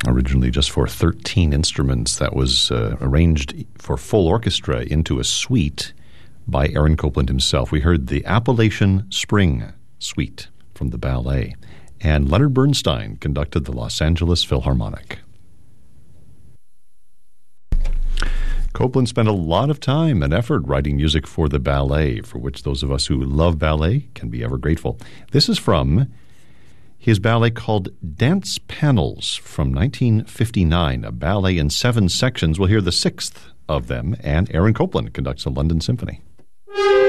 originally just for 13 instruments, that was arranged for full orchestra into a suite by Aaron Copland himself. We heard the Appalachian Spring Suite from the ballet, and Leonard Bernstein conducted the Los Angeles Philharmonic. Copland spent a lot of time and effort writing music for the ballet, for which those of us who love ballet can be ever grateful. This is from his ballet called Dance Panels from 1959, a ballet in 7 sections. We'll hear the 6th of them, and Aaron Copland conducts the London Symphony.